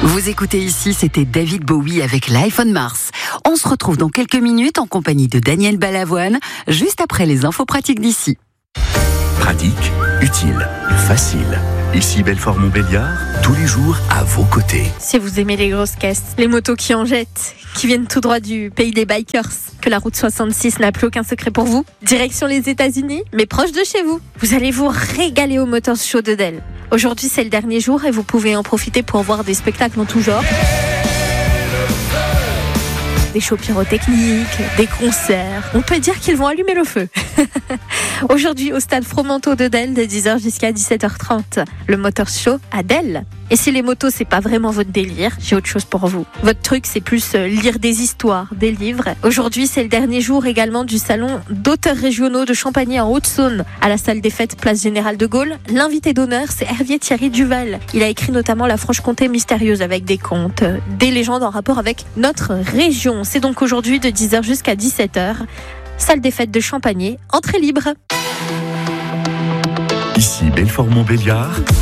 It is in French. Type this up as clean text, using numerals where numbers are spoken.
Vous écoutez ici, c'était David Bowie avec Life on Mars. On se retrouve dans quelques minutes en compagnie de Daniel Balavoine, juste après les infos pratiques d'ici. Pratique, utile, facile. Ici Belfort-Montbéliard, tous les jours à vos côtés. Si vous aimez les grosses caisses, les motos qui en jettent, qui viennent tout droit du pays des bikers, que la route 66 n'a plus aucun secret pour vous, direction les États-Unis, mais proche de chez vous. Vous allez vous régaler au Motors Show de Dell. Aujourd'hui, c'est le dernier jour et vous pouvez en profiter pour voir des spectacles en tout genre. Des shows pyrotechniques, des concerts. On peut dire qu'ils vont allumer le feu. Aujourd'hui, au stade Fromenteau de Dell, de 10h jusqu'à 17h30. Le Motors Show à Dell. Et si les motos, c'est pas vraiment votre délire, j'ai autre chose pour vous. Votre truc, c'est plus lire des histoires, des livres. Aujourd'hui, c'est le dernier jour également du salon d'auteurs régionaux de Champagny en Haute-Saône, à la salle des fêtes, place Générale de Gaulle. L'invité d'honneur, c'est Hervier Thierry Duval. Il a écrit notamment La Franche-Comté mystérieuse avec des contes, des légendes en rapport avec notre région. C'est donc aujourd'hui de 10h jusqu'à 17h. Salle des fêtes de Champagny, entrée libre. Ici Belfort-Montbéliard.